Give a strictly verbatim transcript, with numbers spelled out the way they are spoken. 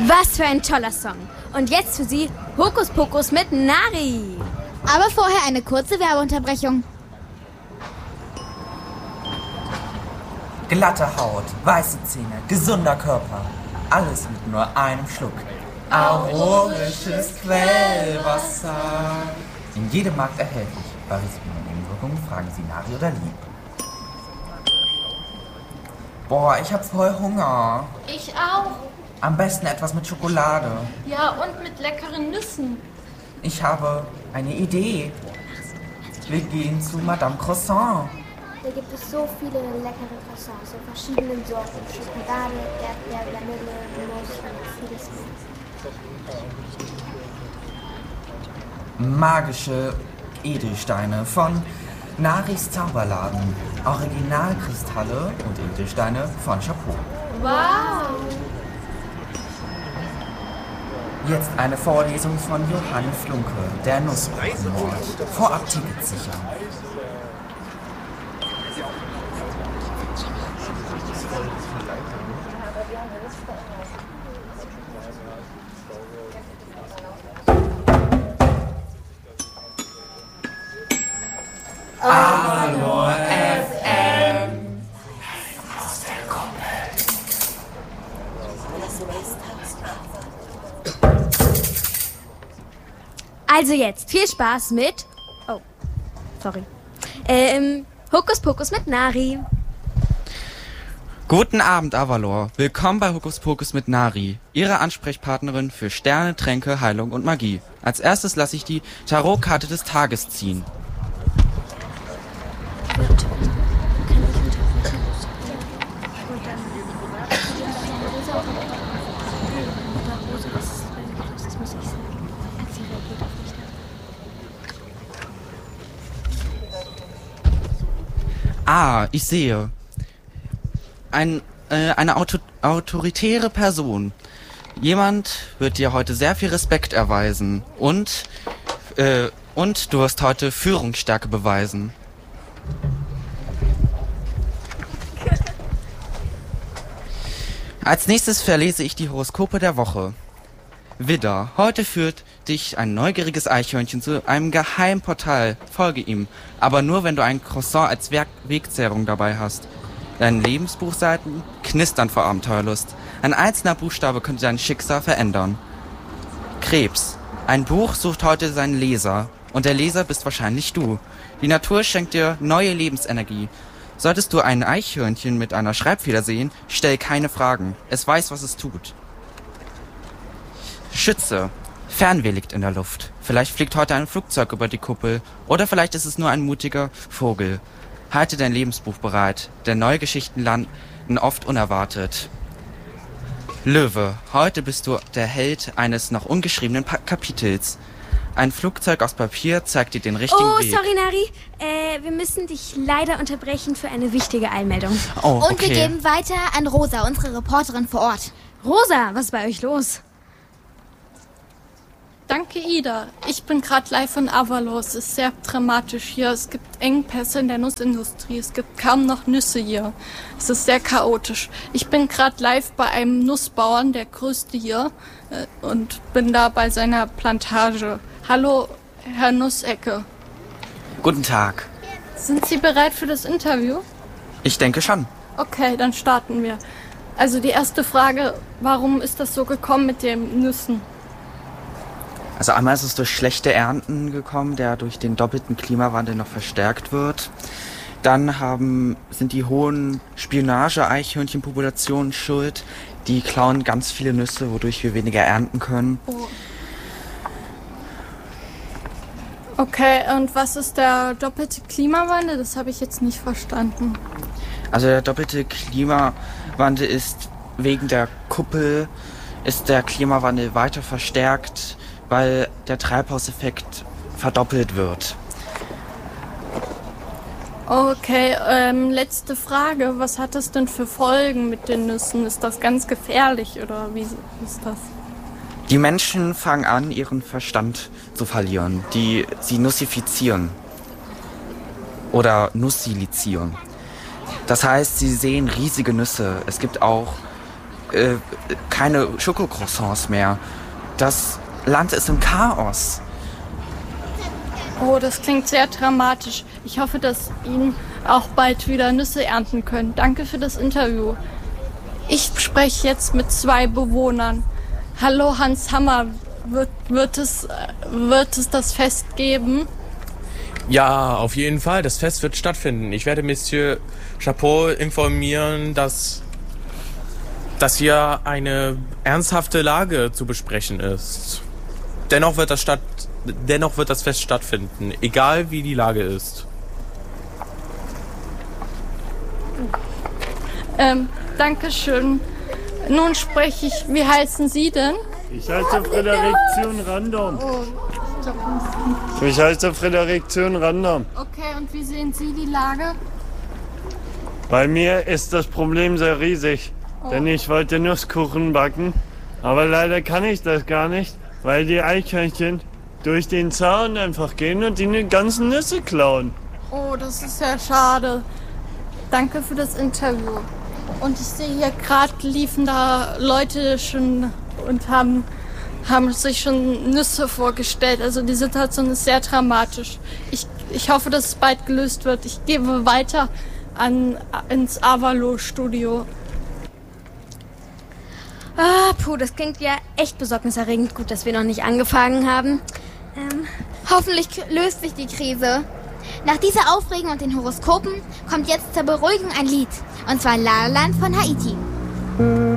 Was für ein toller Song. Und jetzt für Sie Hokus Pokus mit Nari. Aber vorher eine kurze Werbeunterbrechung. Glatte Haut, weiße Zähne, gesunder Körper. Alles mit nur einem Schluck. Aurorisches Quellwasser. In jedem Markt erhältlich. Bei Risiken und Nebenwirkungen fragen Sie Nari oder Lieb. Boah, ich hab voll Hunger. Ich auch. Am besten etwas mit Schokolade. Ja, und mit leckeren Nüssen. Ich habe eine Idee. Wir gehen zu Madame Croissant. Da gibt es so viele leckere Croissants in verschiedenen Sorten. Schokolade, Erdbeer, Vanille, Nuss und vieles mehr. Magische Edelsteine von Naris Zauberladen. Originalkristalle und Edelsteine von Chapeau. Wow! Jetzt eine Vorlesung von Johann Flunke, der Nusskuchenmord. Vorab Tickets sichern. Avalor F M. Aus der Kuppel. Also jetzt viel Spaß mit... Oh, sorry. Ähm, Hokus Pokus mit Nari. Guten Abend, Avalor. Willkommen bei Hokus Pokus mit Nari, Ihre Ansprechpartnerin für Sterne, Tränke, Heilung und Magie. Als erstes lasse ich die Tarotkarte des Tages ziehen. Ah, ich sehe. Ein, äh, eine Auto autoritäre Person. Jemand wird dir heute sehr viel Respekt erweisen. Und, äh, und du wirst heute Führungsstärke beweisen. Als nächstes verlese ich die Horoskope der Woche. Widder, heute führt dich ein neugieriges Eichhörnchen zu einem geheimen Portal. Folge ihm, aber nur, wenn du ein Croissant als Werk Wegzehrung dabei hast. Deine Lebensbuchseiten knistern vor Abenteuerlust. Ein einzelner Buchstabe könnte dein Schicksal verändern. Krebs, ein Buch sucht heute seinen Leser. Und der Leser bist wahrscheinlich du. Die Natur schenkt dir neue Lebensenergie. Solltest du ein Eichhörnchen mit einer Schreibfeder sehen, stell keine Fragen. Es weiß, was es tut. Schütze. Fernweh liegt in der Luft. Vielleicht fliegt heute ein Flugzeug über die Kuppel. Oder vielleicht ist es nur ein mutiger Vogel. Halte dein Lebensbuch bereit, denn neue Geschichten landen oft unerwartet. Löwe. Heute bist du der Held eines noch ungeschriebenen pa Kapitels. Ein Flugzeug aus Papier zeigt dir den richtigen Oh, Weg. sorry, Nari. Äh, wir müssen dich leider unterbrechen für eine wichtige Eilmeldung. Oh, okay. Und wir geben weiter an Rosa, unsere Reporterin vor Ort. Rosa, was ist bei euch los? Danke, Ida. Ich bin gerade live von Avalor. Es ist sehr dramatisch hier. Es gibt Engpässe in der Nussindustrie. Es gibt kaum noch Nüsse hier. Es ist sehr chaotisch. Ich bin gerade live bei einem Nussbauern, der größte hier, äh, und bin da bei seiner Plantage. Hallo, Herr Nussecke. Guten Tag. Sind Sie bereit für das Interview? Ich denke schon. Okay, dann starten wir. Also die erste Frage, warum ist das so gekommen mit den Nüssen? Also einmal ist es durch schlechte Ernten gekommen, der durch den doppelten Klimawandel noch verstärkt wird. Dann haben, sind die hohen Spionage-Eichhörnchenpopulationen schuld. Die klauen ganz viele Nüsse, wodurch wir weniger ernten können. Oh. Okay, und was ist der doppelte Klimawandel? Das habe ich jetzt nicht verstanden. Also der doppelte Klimawandel ist wegen der Kuppel, ist der Klimawandel weiter verstärkt, weil der Treibhauseffekt verdoppelt wird. Okay, ähm, letzte Frage. Was hat das denn für Folgen mit den Nüssen? Ist das ganz gefährlich oder wie ist das? Die Menschen fangen an, ihren Verstand zu verlieren. Die, sie nussifizieren oder nussilizieren. Das heißt, sie sehen riesige Nüsse. Es gibt auch äh, keine Schokocroissants mehr. Das Land ist im Chaos. Oh, das klingt sehr dramatisch. Ich hoffe, dass Ihnen auch bald wieder Nüsse ernten können. Danke für das Interview. Ich spreche jetzt mit zwei Bewohnern. Hallo Hans Hammer, wird, wird, es, wird es das Fest geben? Ja, auf jeden Fall. Das Fest wird stattfinden. Ich werde Monsieur Chapeau informieren, dass, dass hier eine ernsthafte Lage zu besprechen ist. Dennoch wird das, statt, dennoch wird das Fest stattfinden, egal wie die Lage ist. Ähm, Dankeschön. Nun spreche ich, wie heißen Sie denn? Ich heiße Frederik Zun Random. Oh, Ich heiße Frederik Zun Random. okay, und wie sehen Sie die Lage? Bei mir ist das Problem sehr riesig, Oh. denn ich wollte Nusskuchen backen, aber leider kann ich das gar nicht, weil die Eichhörnchen durch den Zaun einfach gehen und die ganzen Nüsse klauen. Oh, das ist ja schade. Danke für das Interview. Und ich sehe hier gerade liefen da Leute schon und haben, haben sich schon Nüsse vorgestellt. Also die Situation ist sehr dramatisch. Ich, ich hoffe, dass es bald gelöst wird. Ich gebe weiter an, ins Avalo-Studio. Ah, puh, das klingt ja echt besorgniserregend. Gut, dass wir noch nicht angefangen haben. Ähm, Hoffentlich k- löst sich die Krise. Nach dieser Aufregung und den Horoskopen kommt jetzt zur Beruhigung ein Lied. Und zwar La La Land von Haiti.